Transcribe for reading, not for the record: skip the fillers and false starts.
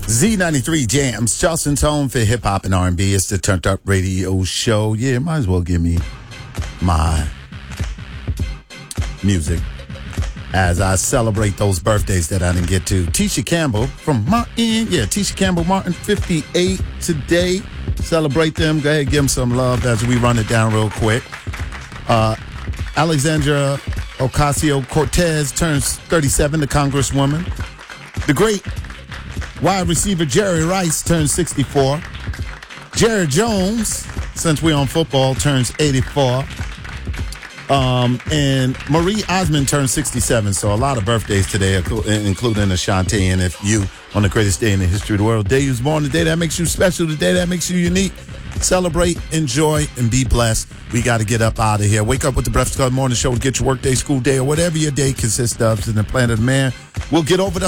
Z93 Jams, Charleston's home for hip hop and R&B. It's the Turned Up Radio Show. Yeah, might as well give me my music as I celebrate those birthdays that I didn't get to. Tisha Campbell from Martin. Yeah, Tisha Campbell Martin, 58 today. Celebrate them. Go ahead, give them some love as we run it down real quick. Alexandra Ocasio-Cortez turns 37, the Congresswoman. The great wide receiver Jerry Rice turns 64. Jerry Jones, since we're on football, turns 84. And Marie Osmond turns 67. So a lot of birthdays today, including Ashanti. And if you on the greatest day in the history of the world, day you was born, the day that makes you special, the day that makes you unique. Celebrate, enjoy, and be blessed. We got to get up out of here. Wake up with the Breakfast Club Morning Show. Get your work day, school day, or whatever your day consists of in the planet of man. We'll get over the